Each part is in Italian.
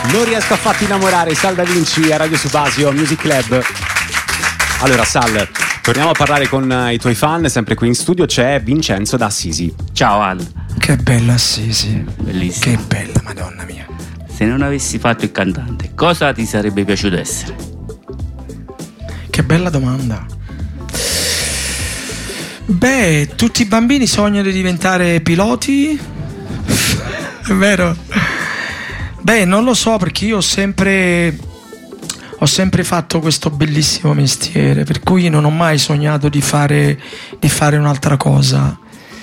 Non riesco a farti innamorare, Sal Da Vinci a Radio Subasio Music Club. Allora Sal, torniamo a parlare con i tuoi fan, sempre qui in studio c'è Vincenzo da Assisi. Ciao Al. Che bella Assisi. Bellissima. Che bella, madonna mia. Se non avessi fatto il cantante, cosa ti sarebbe piaciuto essere? Che bella domanda. Beh, tutti i bambini sognano di diventare piloti? È vero? Beh, non lo so, perché io ho sempre fatto questo bellissimo mestiere, per cui non ho mai sognato di fare un'altra cosa.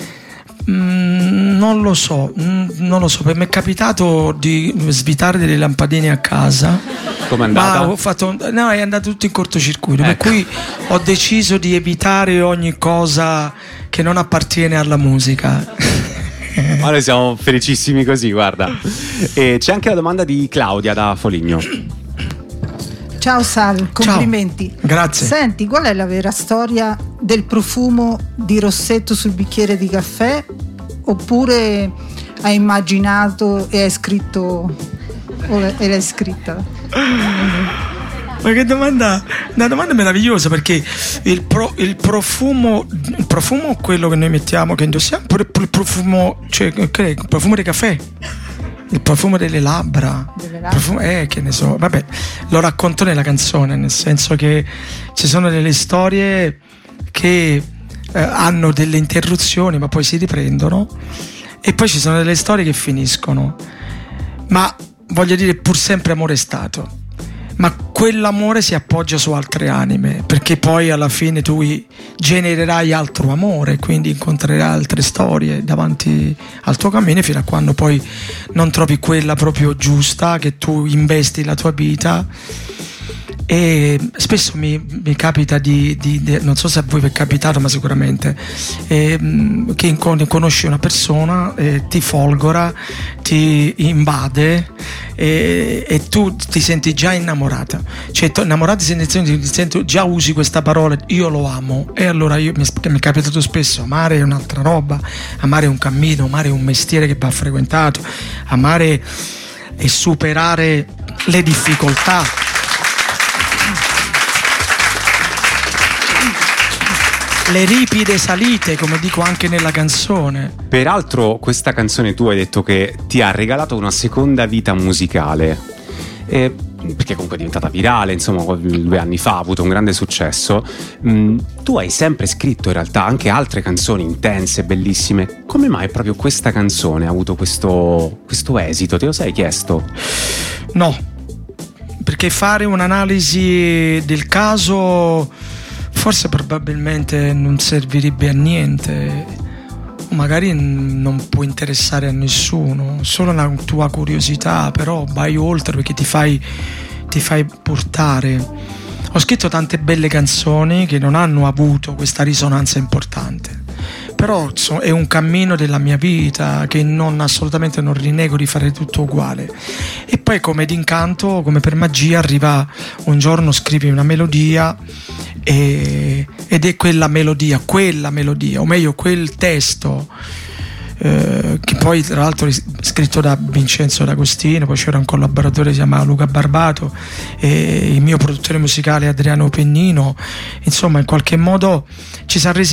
Non lo so, per me è capitato di svitare delle lampadine a casa. Com'è andata? No, è andato tutto in cortocircuito, ecco. Per cui ho deciso di evitare ogni cosa che non appartiene alla musica. Ma noi siamo felicissimi così, guarda. E c'è anche la domanda di Claudia da Foligno. Ciao Sal, complimenti. Ciao. Grazie. Senti, qual è la vera storia del profumo di rossetto sul bicchiere di caffè? Oppure hai immaginato e hai scritto e l'hai scritta? Ma che domanda, una domanda meravigliosa, perché il profumo, quello che noi mettiamo, che indossiamo, pure il profumo, cioè il profumo di caffè, il profumo delle labbra, profumo, che ne so, vabbè, lo racconto nella canzone, nel senso che ci sono delle storie che hanno delle interruzioni ma poi si riprendono, e poi ci sono delle storie che finiscono, ma voglio dire, pur sempre amore è stato, ma quell'amore si appoggia su altre anime, perché poi alla fine tu genererai altro amore, quindi incontrerai altre storie davanti al tuo cammino, fino a quando poi non trovi quella proprio giusta, che tu investi la tua vita. E spesso mi capita di non so se a voi vi è capitato, ma sicuramente che conosci una persona, ti folgora, ti invade, e tu ti senti già innamorata, cioè innamorata, già usi questa parola, io lo amo, e allora mi è capitato spesso, amare è un'altra roba, amare è un cammino, amare è un mestiere che va frequentato, amare è superare le difficoltà. Le ripide salite, come dico anche nella canzone. Peraltro questa canzone tu hai detto che ti ha regalato una seconda vita musicale, perché comunque è diventata virale, insomma 2 anni fa ha avuto un grande successo. Tu hai sempre scritto in realtà anche altre canzoni intense, bellissime. Come mai proprio questa canzone ha avuto questo esito? Te lo sei chiesto? No, perché fare un'analisi del caso forse probabilmente non servirebbe a niente, o magari non può interessare a nessuno, solo una tua curiosità, però vai oltre perché ti fai portare. Ho scritto tante belle canzoni che non hanno avuto questa risonanza importante, però è un cammino della mia vita che assolutamente non rinego di fare tutto uguale. E poi come d'incanto, come per magia, arriva un giorno, scrivi una melodia ed è quella melodia, o meglio quel testo, che poi tra l'altro è scritto da Vincenzo D'Agostino, poi c'era un collaboratore che si chiama Luca Barbato, e il mio produttore musicale Adriano Pennino. Insomma, in qualche modo non ci siamo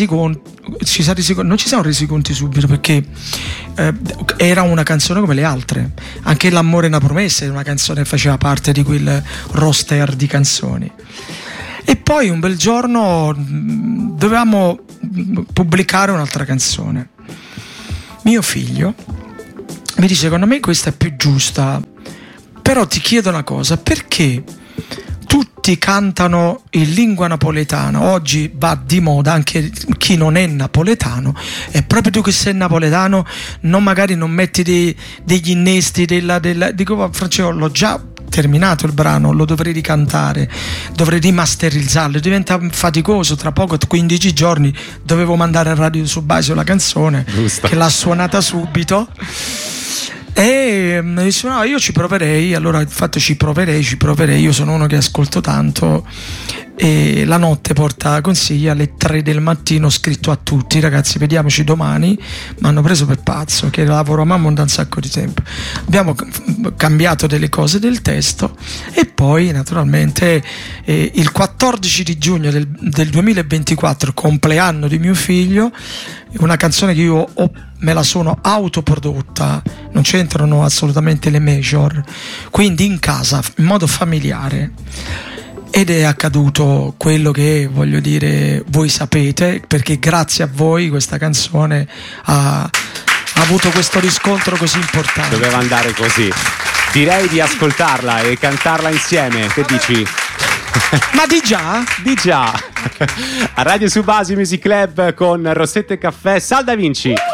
resi conti subito, perché era una canzone come le altre. Anche L'amore è una promessa è una canzone che faceva parte di quel roster di canzoni. E poi un bel giorno dovevamo pubblicare un'altra canzone. Mio figlio mi dice: secondo me questa è più giusta, però ti chiedo una cosa, perché tutti cantano in lingua napoletana, oggi va di moda anche chi non è napoletano, e proprio tu che sei napoletano magari non metti degli innesti dico: Francesco, l'ho già terminato il brano, lo dovrei ricantare, dovrei rimasterizzarlo, diventa faticoso, tra poco 15 giorni dovevo mandare a Radio Subasio la canzone. Giusto. Che l'ha suonata subito, e mi dice: no, io ci proverei. Allora infatti ci proverei, io sono uno che ascolto tanto, e la notte porta consigli. Alle 3 del mattino ho scritto a tutti: ragazzi, vediamoci domani. Mi hanno preso per pazzo, che lavoravamo da un sacco di tempo. Abbiamo cambiato delle cose del testo e poi naturalmente il 14 di giugno del 2024, compleanno di mio figlio, una canzone che io me la sono autoprodotta, non c'entrano assolutamente le major, quindi in casa, in modo familiare. Ed è accaduto quello che, voglio dire, voi sapete, perché grazie a voi questa canzone ha avuto questo riscontro così importante. Doveva andare così. Direi di ascoltarla e cantarla insieme. Che dici? Ma di già? Di già. A Radio Subasi Music Club con Rossetto e Caffè, Sal Da Vinci.